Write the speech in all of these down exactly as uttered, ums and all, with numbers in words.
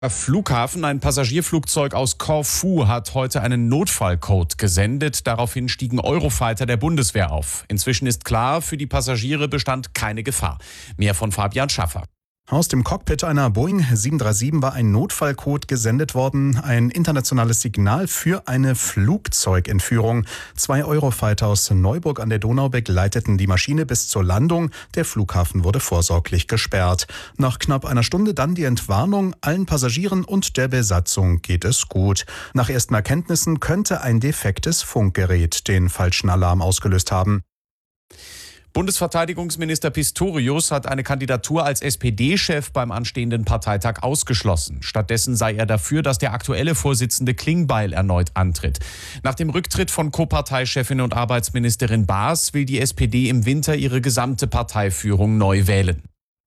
Flughafen. Ein Passagierflugzeug aus Korfu hat heute einen Notfallcode gesendet. Daraufhin stiegen Eurofighter der Bundeswehr auf. Inzwischen ist klar, für die Passagiere bestand keine Gefahr. Mehr von Fabian Schaffer. Aus dem Cockpit einer Boeing sieben drei sieben war ein Notfallcode gesendet worden, ein internationales Signal für eine Flugzeugentführung. Zwei Eurofighter aus Neuburg an der Donau begleiteten die Maschine bis zur Landung. Der Flughafen wurde vorsorglich gesperrt. Nach knapp einer Stunde dann die Entwarnung. Allen Passagieren und der Besatzung geht es gut. Nach ersten Erkenntnissen könnte ein defektes Funkgerät den falschen Alarm ausgelöst haben. Bundesverteidigungsminister Pistorius hat eine Kandidatur als S P D-Chef beim anstehenden Parteitag ausgeschlossen. Stattdessen sei er dafür, dass der aktuelle Vorsitzende Klingbeil erneut antritt. Nach dem Rücktritt von Co-Parteichefin und Arbeitsministerin Baas will die S P D im Winter ihre gesamte Parteiführung neu wählen.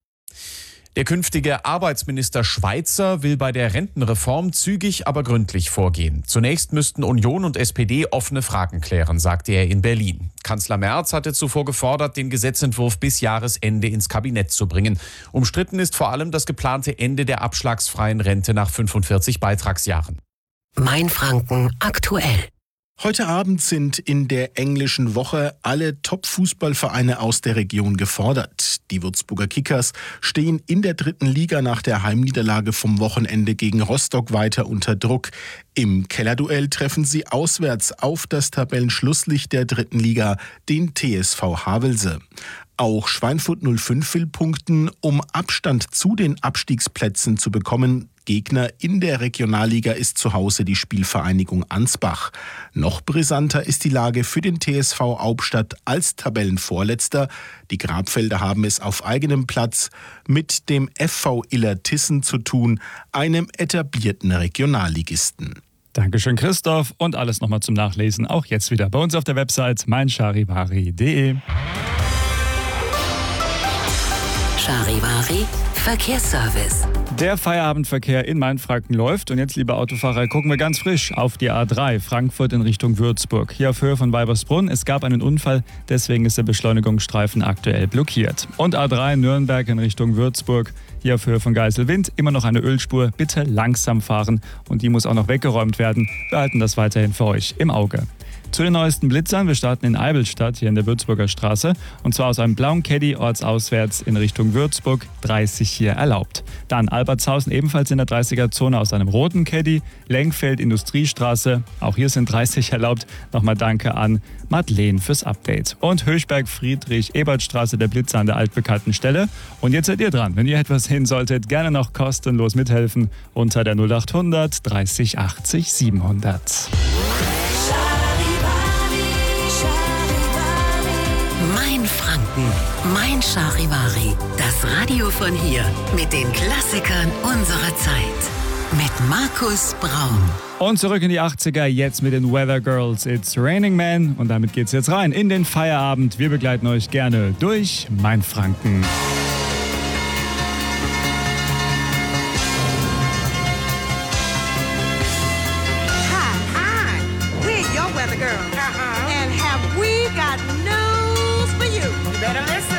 Der künftige Arbeitsminister Schweizer will bei der Rentenreform zügig, aber gründlich vorgehen. Zunächst müssten Union und S P D offene Fragen klären, sagte er in Berlin. Kanzler Merz hatte zuvor gefordert, den Gesetzentwurf bis Jahresende ins Kabinett zu bringen. Umstritten ist vor allem das geplante Ende der abschlagsfreien Rente nach fünfundvierzig Beitragsjahren. Mainfranken aktuell. Heute Abend sind in der englischen Woche alle Top-Fußballvereine aus der Region gefordert. Die Würzburger Kickers stehen in der dritten Liga nach der Heimniederlage vom Wochenende gegen Rostock weiter unter Druck. Im Kellerduell treffen sie auswärts auf das Tabellenschlusslicht der dritten Liga, den T S V Havelse. Auch Schweinfurt null fünf will punkten, um Abstand zu den Abstiegsplätzen zu bekommen. Gegner in der Regionalliga ist zu Hause die Spielvereinigung Ansbach. Noch brisanter ist die Lage für den T S V Hauptstadt als Tabellenvorletzter. Die Grabfelder haben es auf eigenem Platz mit dem F V Illertissen zu tun, einem etablierten Regionalligisten. Dankeschön, Christoph. Und alles nochmal zum Nachlesen, auch jetzt wieder bei uns auf der Website meincharivari punkt de. Charivari Verkehrsservice. Der Feierabendverkehr in Mainfranken läuft und jetzt, liebe Autofahrer, gucken wir ganz frisch auf die A drei, Frankfurt in Richtung Würzburg. Hier auf Höhe von Weibersbrunn, es gab einen Unfall, deswegen ist der Beschleunigungsstreifen aktuell blockiert. Und A drei Nürnberg in Richtung Würzburg, hier auf Höhe von Geiselwind, immer noch eine Ölspur, bitte langsam fahren und die muss auch noch weggeräumt werden. Wir halten das weiterhin für euch im Auge. Zu den neuesten Blitzern, wir starten in Eibelstadt, hier in der Würzburger Straße. Und zwar aus einem blauen Caddy ortsauswärts in Richtung Würzburg, dreißig hier erlaubt. Dann Albertshausen ebenfalls in der dreißiger-Zone aus einem roten Caddy. Lenkfeld, Industriestraße, auch hier sind dreißig erlaubt. Nochmal danke an Madeleine fürs Update. Und Höchberg, Friedrich-Ebert-Straße, der Blitzer an der altbekannten Stelle. Und jetzt seid ihr dran. Wenn ihr etwas sehen solltet, gerne noch kostenlos mithelfen unter der null acht hundert dreißig achtzig siebenhundert. Mainfranken, Mein Charivari, das Radio von hier mit den Klassikern unserer Zeit. Mit Markus Braun. Und zurück in die achtziger, jetzt mit den Weather Girls. It's Raining Man. Und damit geht's jetzt rein in den Feierabend. Wir begleiten euch gerne durch Mainfranken. Hi, hi. We're your weather girls. Uh-huh. And have we got news for you? You better listen.